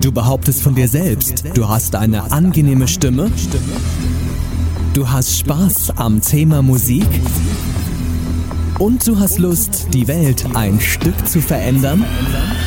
Du behauptest von dir selbst, du hast eine angenehme Stimme. Du hast Spaß am Thema Musik. Und du hast Lust, die Welt ein Stück zu verändern?